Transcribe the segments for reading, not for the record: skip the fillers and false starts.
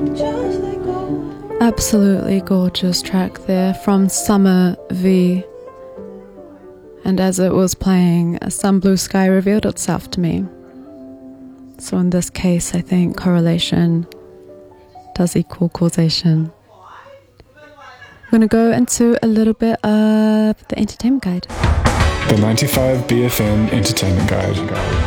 Absolutely gorgeous track there from Summer V. And as it was playing, some blue sky revealed itself to me. So in this case, I think correlation does equal causation. We're going to go into a little bit of the entertainment guide. The 95 BFM Entertainment Guide.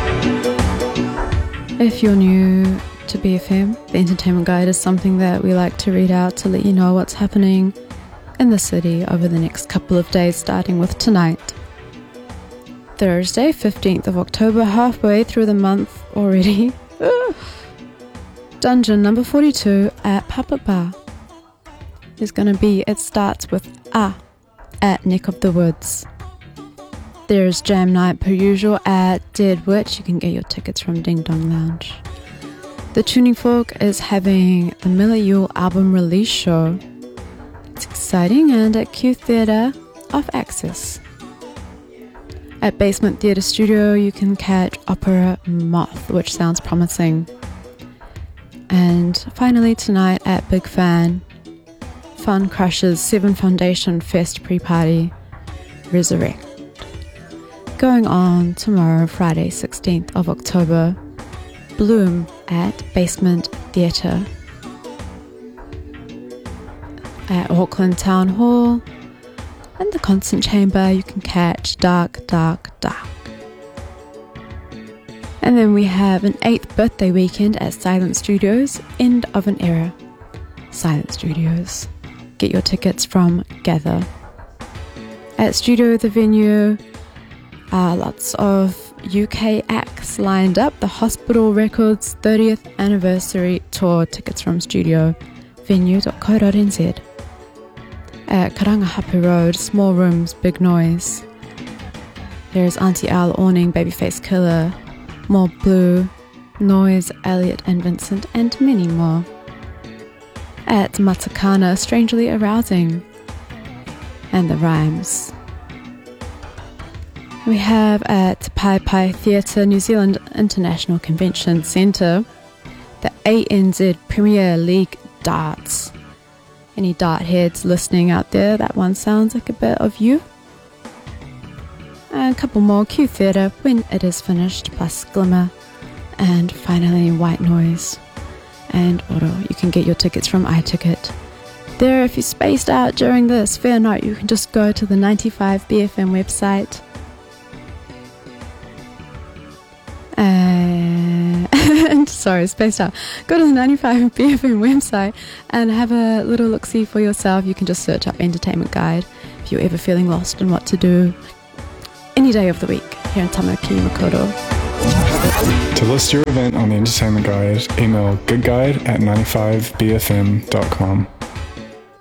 If you're new to BFM, the entertainment guide is something that we like to read out to let you know what's happening in the city over the next couple of days, starting with tonight. Thursday, 15th of October, halfway through the month already. Dungeon number 42 at Puppet Bar is going to be, it starts with A at Neck of the Woods. There's Jam Night per usual at Dead Witch. You can get your tickets from Ding Dong Lounge. The Tuning Fork is having the Miller Yule album release show. It's exciting, and at Q Theatre off Access. At Basement Theatre Studio, you can catch Opera Moth, which sounds promising. And finally tonight at Big Fan, Fun Crush's 7 Foundation Fest pre-party, Resurrect. Going on tomorrow, Friday, 16th of October, Bloom at Basement Theatre. At Auckland Town Hall and the Constant Chamber, you can catch Dark, Dark, Dark. And then we have an 8th birthday weekend at Silent Studios, End of an Era. Silent Studios. Get your tickets from Gather. At Studio The Venue, lots of UK acts lined up. The Hospital Records 30th Anniversary Tour. Tickets from studiovenue.co.nz. At Karangahape Road, Small Rooms, Big Noise. There's Auntie Al, Awning, Babyface Killer, More Blue, Noise, Elliot and Vincent, and many more. At Matakana, Strangely Arousing, and The Rhymes. We have at Pai Pai Theatre, New Zealand International Convention Centre, the ANZ Premier League Darts. Any dart heads listening out there, that one sounds like a bit of you. And a couple more, Q Theatre, When It Is Finished, plus Glimmer. And finally, White Noise and Oro. You can get your tickets from iTicket. There, if you spaced out during this, fear not, you can just go to the 95 BFM website. Spaced out. Go to the 95 BFM website and have a little look-see for yourself. You can just search up Entertainment Guide if you're ever feeling lost in what to do any day of the week here in Tamaki Makaurau. To list your event on the Entertainment Guide, email goodguide@95bfm.com.